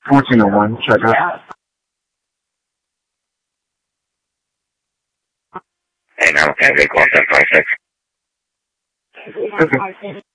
1401, check out. Hey, now can I call that 56? Okay.